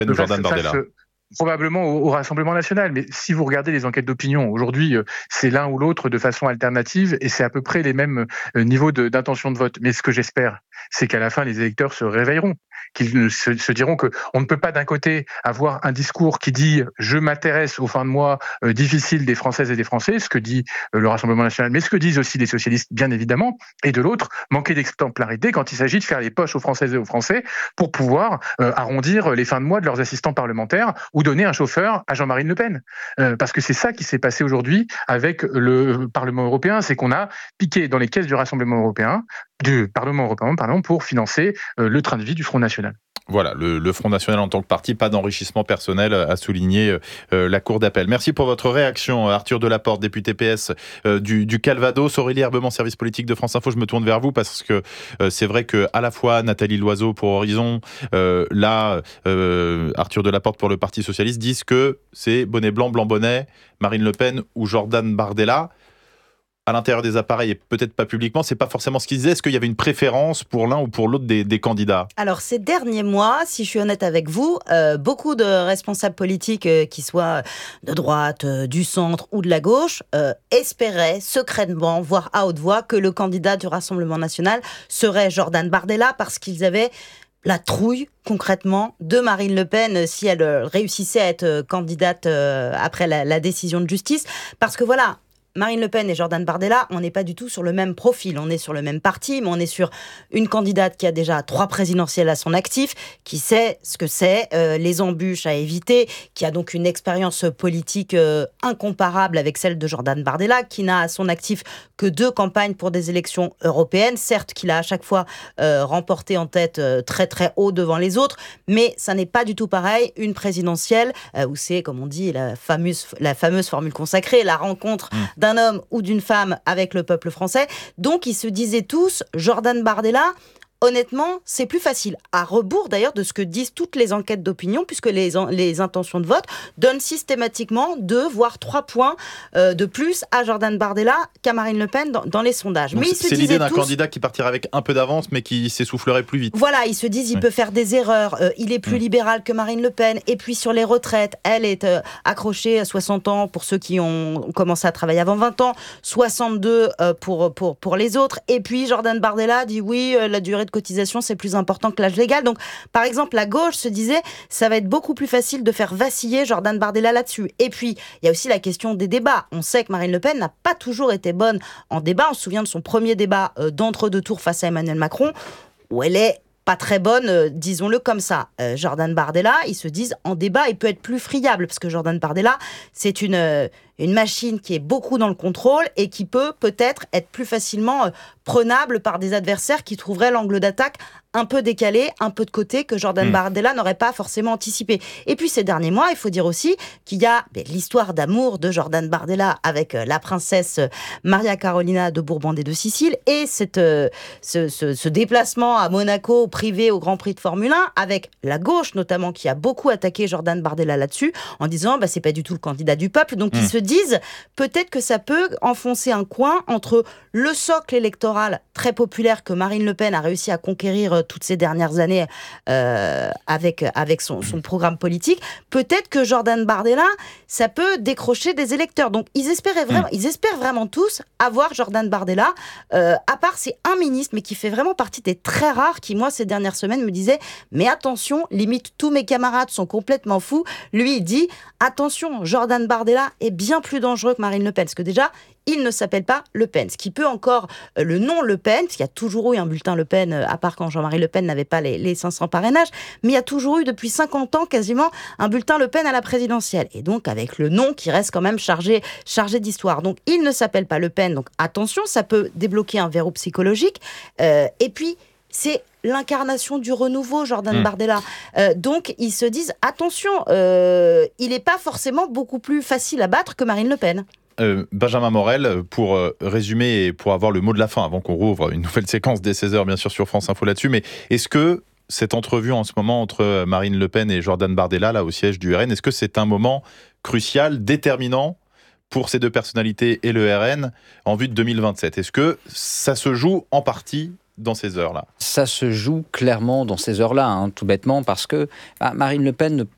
ou Jordan Bardella. Probablement au Rassemblement national, mais si vous regardez les enquêtes d'opinion, aujourd'hui, c'est l'un ou l'autre de façon alternative et c'est à peu près les mêmes niveaux d'intention de vote. Mais ce que j'espère, c'est qu'à la fin, les électeurs se réveilleront, qu'ils se diront qu'on ne peut pas d'un côté avoir un discours qui dit « je m'intéresse aux fins de mois difficiles des Françaises et des Français », ce que dit le Rassemblement national, mais ce que disent aussi les socialistes, bien évidemment, et de l'autre, manquer d'exemplarité quand il s'agit de faire les poches aux Françaises et aux Français pour pouvoir arrondir les fins de mois de leurs assistants parlementaires ou donner un chauffeur à Jean-Marie Le Pen. Parce que c'est ça qui s'est passé aujourd'hui avec le Parlement européen, c'est qu'on a piqué dans les caisses du Parlement européen, pour financer le train de vie du Front National. Voilà, le Front National en tant que parti, pas d'enrichissement personnel, a souligné la Cour d'appel. Merci pour votre réaction, Arthur Delaporte, député PS du Calvados. Aurélie Herbement, service politique de France Info, je me tourne vers vous parce que c'est vrai que à la fois Nathalie Loiseau pour Horizon, Arthur Delaporte pour le Parti Socialiste disent que c'est bonnet blanc, blanc bonnet, Marine Le Pen ou Jordan Bardella. À l'intérieur des appareils et peut-être pas publiquement, c'est pas forcément ce qu'ils disaient. Est-ce qu'il y avait une préférence pour l'un ou pour l'autre des candidats ? Alors ces derniers mois, si je suis honnête avec vous, beaucoup de responsables politiques, qui soient de droite, du centre ou de la gauche, espéraient secrètement, voire à haute voix, que le candidat du Rassemblement national serait Jordan Bardella parce qu'ils avaient la trouille, concrètement, de Marine Le Pen si elle réussissait à être candidate après la décision de justice. Parce que voilà, Marine Le Pen et Jordan Bardella, on n'est pas du tout sur le même profil. On est sur le même parti, mais on est sur une candidate qui a déjà 3 présidentielles à son actif, qui sait ce que c'est, les embûches à éviter, qui a donc une expérience politique incomparable avec celle de Jordan Bardella, qui n'a à son actif que 2 campagnes pour des élections européennes. Certes, qu'il a à chaque fois remporté en tête très très haut devant les autres, mais ça n'est pas du tout pareil. Une présidentielle où c'est, comme on dit, la fameuse formule consacrée, la rencontre d'un homme ou d'une femme avec le peuple français. Donc, ils se disaient tous, Jordan Bardella, honnêtement, c'est plus facile. À rebours, d'ailleurs, de ce que disent toutes les enquêtes d'opinion, puisque les intentions de vote donnent systématiquement 2, voire 3 points de plus à Jordan Bardella qu'à Marine Le Pen dans les sondages. Donc mais c'est l'idée d'un candidat qui partirait avec un peu d'avance, mais qui s'essoufflerait plus vite. Voilà, ils se disent, il peut faire des erreurs, il est plus libéral que Marine Le Pen, et puis sur les retraites, elle est accrochée à 60 ans pour ceux qui ont commencé à travailler avant 20 ans, 62 pour les autres, et puis Jordan Bardella dit oui, la durée de cotisation, c'est plus important que l'âge légal. Donc, par exemple, la gauche se disait, ça va être beaucoup plus facile de faire vaciller Jordan Bardella là-dessus. Et puis, il y a aussi la question des débats. On sait que Marine Le Pen n'a pas toujours été bonne en débat. On se souvient de son premier débat d'entre-deux tours face à Emmanuel Macron, où elle est pas très bonne, disons-le comme ça. Jordan Bardella, ils se disent, en débat, il peut être plus friable, parce que Jordan Bardella, c'est une machine qui est beaucoup dans le contrôle et qui peut-être être plus facilement prenable par des adversaires qui trouveraient l'angle d'attaque un peu décalé, un peu de côté, que Jordan Bardella n'aurait pas forcément anticipé. Et puis ces derniers mois, il faut dire aussi qu'il y a l'histoire d'amour de Jordan Bardella avec la princesse Maria Carolina de Bourbon et de Sicile, et ce déplacement à Monaco privé au Grand Prix de Formule 1, avec la gauche notamment, qui a beaucoup attaqué Jordan Bardella là-dessus, en disant c'est pas du tout le candidat du peuple. Donc ils se disent, peut-être que ça peut enfoncer un coin entre le socle électoral très populaire que Marine Le Pen a réussi à conquérir toutes ces dernières années avec son programme politique. Peut-être que Jordan Bardella, ça peut décrocher des électeurs. Donc ils espèrent vraiment tous avoir Jordan Bardella. À part, c'est un ministre, mais qui fait vraiment partie des très rares qui, moi, ces dernières semaines, me disait mais attention, limite tous mes camarades sont complètement fous. Lui, il dit attention, Jordan Bardella est bien plus dangereux que Marine Le Pen, parce que déjà, il ne s'appelle pas Le Pen. Ce qui peut encore, le nom Le Pen, parce qu'il y a toujours eu un bulletin Le Pen, à part quand Jean-Marie Le Pen n'avait pas les 500 parrainages, mais il y a toujours eu depuis 50 ans quasiment un bulletin Le Pen à la présidentielle. Et donc avec le nom qui reste quand même chargé d'histoire. Donc il ne s'appelle pas Le Pen, donc attention, ça peut débloquer un verrou psychologique. Et puis, c'est l'incarnation du renouveau, Jordan Bardella. Donc, ils se disent, attention, il n'est pas forcément beaucoup plus facile à battre que Marine Le Pen. Benjamin Morel, pour résumer et pour avoir le mot de la fin, avant qu'on rouvre une nouvelle séquence dès 16h, bien sûr, sur France Info là-dessus, mais est-ce que cette entrevue en ce moment entre Marine Le Pen et Jordan Bardella, là, au siège du RN, est-ce que c'est un moment crucial, déterminant pour ces deux personnalités et le RN en vue de 2027 ? Est-ce que ça se joue en partie dans ces heures-là ? Ça se joue clairement dans ces heures-là, tout bêtement, parce que Marine Le Pen